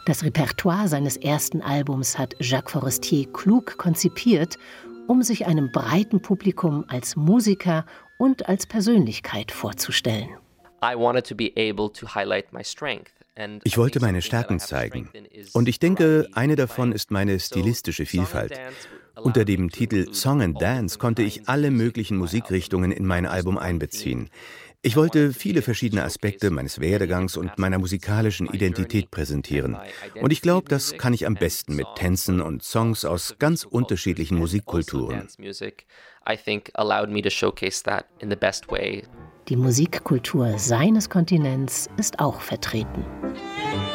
Das Repertoire seines ersten Albums hat Jacques Forestier klug konzipiert, um sich einem breiten Publikum als Musiker und als Persönlichkeit vorzustellen. Ich wollte meine Stärken zeigen. Und ich denke, eine davon ist meine stilistische Vielfalt. Unter dem Titel Song and Dance konnte ich alle möglichen Musikrichtungen in mein Album einbeziehen. Ich wollte viele verschiedene Aspekte meines Werdegangs und meiner musikalischen Identität präsentieren. Und ich glaube, das kann ich am besten mit Tänzen und Songs aus ganz unterschiedlichen Musikkulturen. Die Musikkultur seines Kontinents ist auch vertreten.